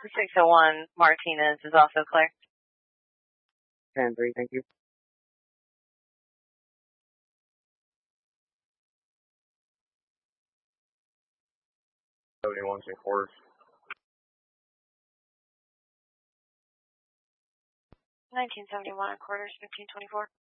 601 Martinez is also clear. 10-3, thank you. $71 and quarters. 1971 and quarters, 1524.